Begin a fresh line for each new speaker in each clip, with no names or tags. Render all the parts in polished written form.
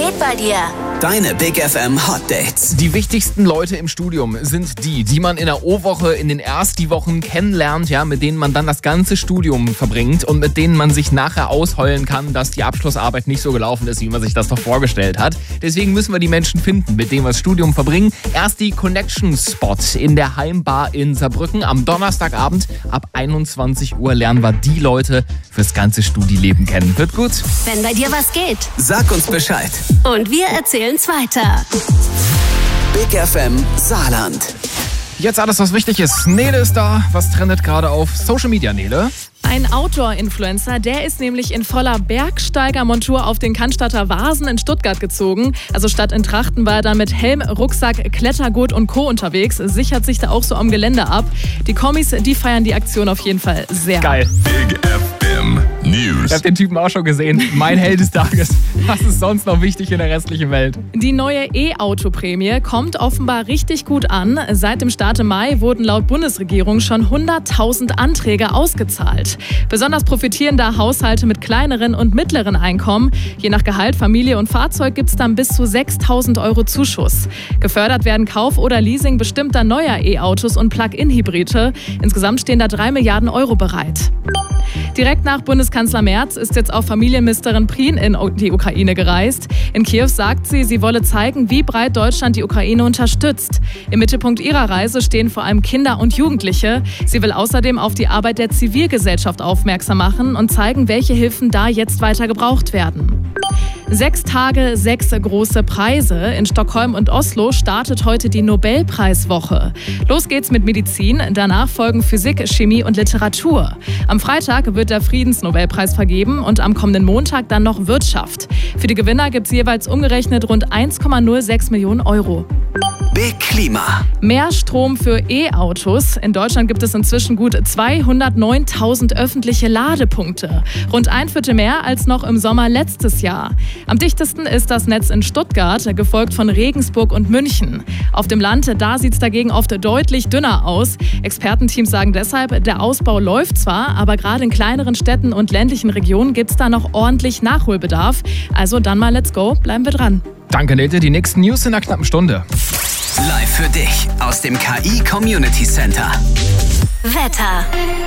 geht bei dir?
Deine Big FM Hot Dates.
Die wichtigsten Leute im Studium sind die man in der O-Woche in den Ersti-Wochen kennenlernt, ja, mit denen man dann das ganze Studium verbringt und mit denen man sich nachher ausheulen kann, dass die Abschlussarbeit nicht so gelaufen ist, wie man sich das doch vorgestellt hat. Deswegen müssen wir die Menschen finden, mit denen wir das Studium verbringen. Erst die Connection Spot in der Heimbar in Saarbrücken. Am Donnerstagabend ab 21 Uhr lernen wir die Leute fürs ganze Studileben kennen. Wird gut?
Wenn bei dir was geht.
Sag uns Bescheid.
Und wir erzählen's weiter.
Big FM Saarland.
Jetzt alles, was wichtig ist. Nele ist da. Was trendet gerade auf Social Media, Nele?
Ein Outdoor-Influencer, der ist nämlich in voller Bergsteigermontur auf den Cannstatter Vasen in Stuttgart gezogen. Also statt in Trachten war er dann mit Helm, Rucksack, Klettergurt und Co. unterwegs. Sichert sich da auch so am Gelände ab. Die Kommis, die feiern die Aktion auf jeden Fall sehr.
Geil.
Big FM News.
Ich hab den Typen auch schon gesehen. Mein Held des Tages. Was ist sonst noch wichtig in der restlichen Welt?
Die neue E-Auto-Prämie kommt offenbar richtig gut an. Seit dem Start im Mai wurden laut Bundesregierung schon 100.000 Anträge ausgezahlt. Besonders profitieren da Haushalte mit kleineren und mittleren Einkommen. Je nach Gehalt, Familie und Fahrzeug gibt es dann bis zu 6.000 Euro Zuschuss. Gefördert werden Kauf oder Leasing bestimmter neuer E-Autos und Plug-in-Hybride. Insgesamt stehen da 3 Milliarden Euro bereit. Direkt nach Bundeskanzler Merz ist jetzt auch Familienministerin Prien in die Ukraine gereist. In Kiew sagt sie, sie wolle zeigen, wie breit Deutschland die Ukraine unterstützt. Im Mittelpunkt ihrer Reise stehen vor allem Kinder und Jugendliche. Sie will außerdem auf die Arbeit der Zivilgesellschaft aufmerksam machen und zeigen, welche Hilfen da jetzt weiter gebraucht werden. 6 Tage, 6 große Preise. In Stockholm und Oslo startet heute die Nobelpreiswoche. Los geht's mit Medizin, danach folgen Physik, Chemie und Literatur. Am Freitag wird der Friedensnobelpreis vergeben und am kommenden Montag dann noch Wirtschaft. Für die Gewinner gibt's jeweils umgerechnet rund 1,06 Millionen Euro.
Big Klima.
Mehr Strom für E-Autos. In Deutschland gibt es inzwischen gut 209.000 öffentliche Ladepunkte. Rund ein Viertel mehr als noch im Sommer letztes Jahr. Am dichtesten ist das Netz in Stuttgart, gefolgt von Regensburg und München. Auf dem Land, da sieht es dagegen oft deutlich dünner aus. Expertenteams sagen deshalb, der Ausbau läuft zwar, aber gerade in kleineren Städten und ländlichen Regionen gibt es da noch ordentlich Nachholbedarf. Also dann mal let's go, bleiben wir dran.
Danke, Nete. Die nächsten News in einer knappen Stunde.
Live für dich aus dem KI Community Center.
Wetter.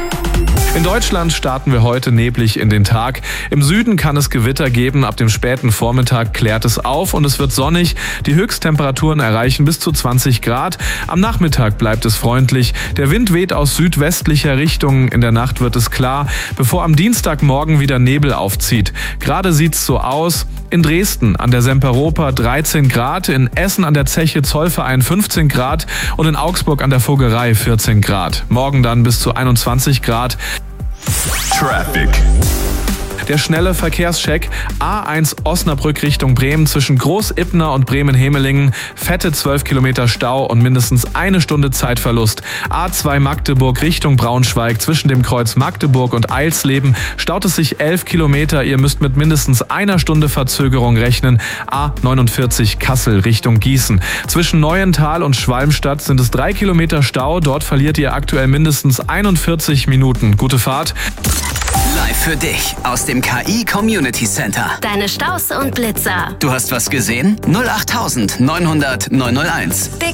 In Deutschland starten wir heute neblig in den Tag. Im Süden kann es Gewitter geben. Ab dem späten Vormittag klärt es auf und es wird sonnig. Die Höchsttemperaturen erreichen bis zu 20 Grad. Am Nachmittag bleibt es freundlich. Der Wind weht aus südwestlicher Richtung. In der Nacht wird es klar, bevor am Dienstagmorgen wieder Nebel aufzieht. Gerade sieht's so aus. In Dresden an der Semperoper 13 Grad, in Essen an der Zeche Zollverein 15 Grad und in Augsburg an der Vogerei 14 Grad. Morgen dann bis zu 21 Grad. Traffic. Der schnelle Verkehrscheck. A1 Osnabrück Richtung Bremen zwischen Groß-Ipner und Bremen-Hemelingen. Fette 12 Kilometer Stau und mindestens 1 Stunde Zeitverlust. A2 Magdeburg Richtung Braunschweig zwischen dem Kreuz Magdeburg und Eilsleben staut es sich 11 Kilometer. Ihr müsst mit mindestens 1 Stunde Verzögerung rechnen. A49 Kassel Richtung Gießen. Zwischen Neuental und Schwalmstadt sind es 3 Kilometer Stau. Dort verliert ihr aktuell mindestens 41 Minuten. Gute Fahrt.
Live für dich aus dem KI Community Center.
Deine Staus und Blitzer.
Du hast was gesehen? 08900 901.
Big